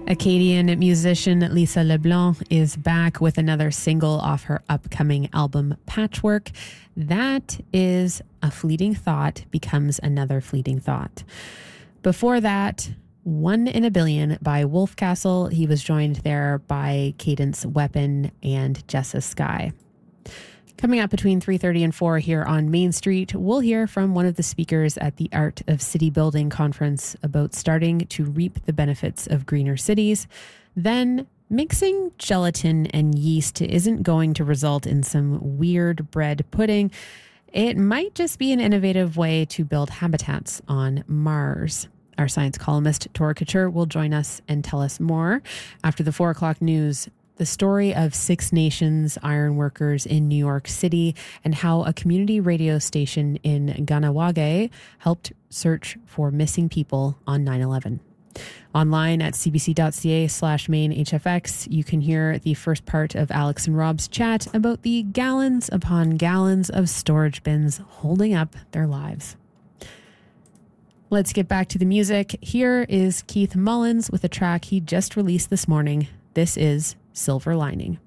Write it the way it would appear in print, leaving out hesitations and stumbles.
Acadian musician Lisa LeBlanc is back with another single off her upcoming album Patchwork. That is A Fleeting Thought Becomes Another Fleeting Thought. Before that, One in a Billion by Wolfcastle. He was joined there by Cadence Weapon and Jessa Sky. Coming up between 3:30 and 4 here on Main Street, we'll hear from one of the speakers at the Art of City Building conference about starting to reap the benefits of greener cities. Then, mixing gelatin and yeast isn't going to result in some weird bread pudding. It might just be an innovative way to build habitats on Mars. Our science columnist, Tora Couture, will join us and tell us more. After the 4 o'clock news, the story of Six Nations ironworkers in New York City and how a community radio station in Ganawage helped search for missing people on 9/11. Online at cbc.ca/mainhfx, you can hear the first part of Alex and Rob's chat about the gallons upon gallons of storage bins holding up their lives. Let's get back to the music. Here is Keith Mullins with a track he just released this morning. This is Silver Lining.